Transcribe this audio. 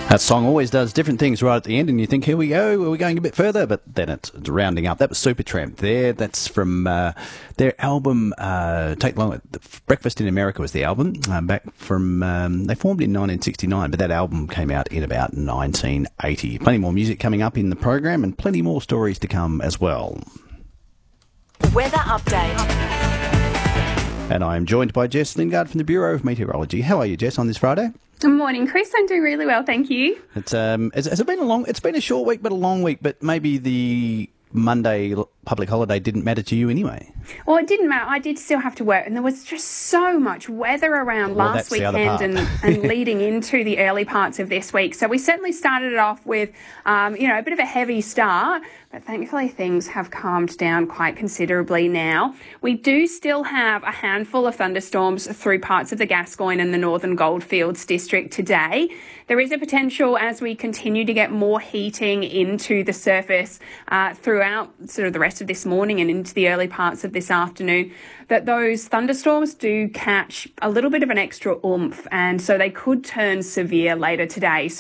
That song always does different things right at the end, and you think, here we go, are we going a bit further? But then it's rounding up. That was Supertramp there. That's from their album, Breakfast in America was the album, back from, they formed in 1969, but that album came out in about 1980. Plenty more music coming up in the program and plenty more stories to come as well. Weather update. And I am joined by Jess Lingard from the Bureau of Meteorology. How are you, Jess, on this Friday? Good morning, Chris. I'm doing really well, thank you. It's has it been it's been a short week, but a long week. But maybe the Monday public holiday didn't matter to you anyway. Well, it didn't matter. I did still have to work, and there was just so much weather around last weekend and leading into the early parts of this week. So we certainly started it off with, a bit of a heavy start, but thankfully things have calmed down quite considerably now. We do still have a handful of thunderstorms through parts of the Gascoyne and the Northern Goldfields district today. There is a potential as we continue to get more heating into the surface throughout sort of the rest of this morning and into the early parts of this afternoon, that those thunderstorms do catch a little bit of an extra oomph, and so they could turn severe later today.